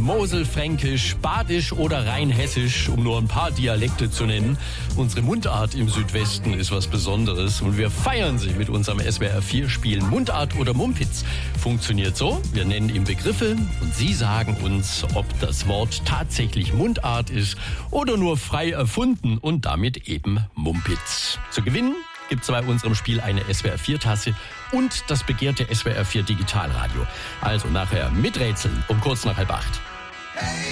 Moselfränkisch, Badisch oder Rheinhessisch, um nur ein paar Dialekte zu nennen. Unsere Mundart im Südwesten ist was Besonderes und wir feiern sie mit unserem SWR4-Spiel Mundart oder Mumpitz. Funktioniert so, wir nennen ihm Begriffe und Sie sagen uns, ob das Wort tatsächlich Mundart ist oder nur frei erfunden und damit eben Mumpitz. Zu gewinnen gibt's bei unserem Spiel eine SWR4-Tasse und das begehrte SWR4 Digitalradio. Also nachher miträtseln um kurz nach 7:30.